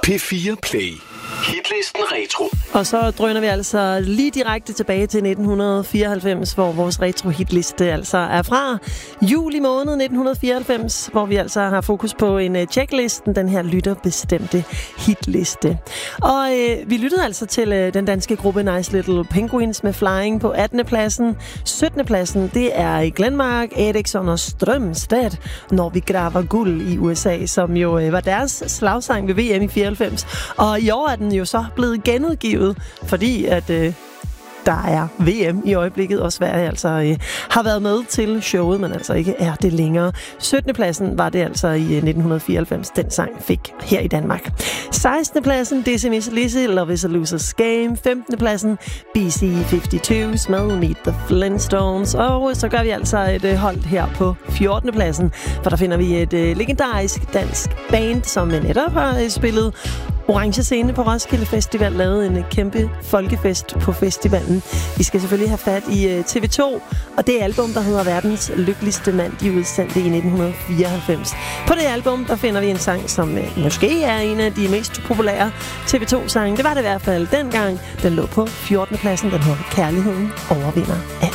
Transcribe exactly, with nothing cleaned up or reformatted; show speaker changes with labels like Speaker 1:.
Speaker 1: P fire Play. Hitlisten Retro.
Speaker 2: Og så drøner vi altså lige direkte tilbage til nitten fireoghalvfems, hvor vores retro-hitliste altså er fra juli måned nitten fireoghalvfems, hvor vi altså har fokus på en uh, checklisten, den her lytterbestemte hitliste. Og uh, vi lyttede altså til uh, den danske gruppe Nice Little Penguins med Flying på attende pladsen. syttende pladsen, det er i Glenmark, Eriksson og Strømstad, Når vi graver guld i U S A, som jo uh, var deres slagsang ved V M i fireoghalvfems. Og i år er den jo så blevet genudgivet, fordi at øh, der er V M i øjeblikket, og Sverige altså øh, har været med til showet, men altså ikke er det længere. syttende pladsen var det altså i øh, nitten fireoghalvfems, den sang fik her i Danmark. sekstende pladsen, Dizzy Mizzy Lizzy, Love is a Loser's Game. femtende pladsen, B C femoghalvfems med Meet the Flintstones. Og så gør vi altså et øh, hold her på fjortende pladsen, for der finder vi et øh, legendarisk dansk band, som netop har øh, spillet Orange Scene på Roskilde Festival, lavede en kæmpe folkefest på festivalen. Vi skal selvfølgelig have fat i T V to, og det album, der hedder Verdens Lykkeligste Mand, de udsendte i nitten fireoghalvfems. På det album, der finder vi en sang, som måske er en af de mest populære T V to-sange. Det var det i hvert fald dengang. Den lå på fjortende pladsen. Den hedder Kærligheden overvinder alt.